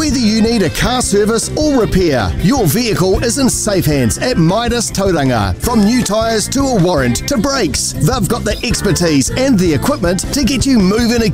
Whether you need a car service or repair, your vehicle is in safe hands at Midas Tauranga. From new tyres to a warrant to brakes, they've got the expertise and the equipment to get you moving again.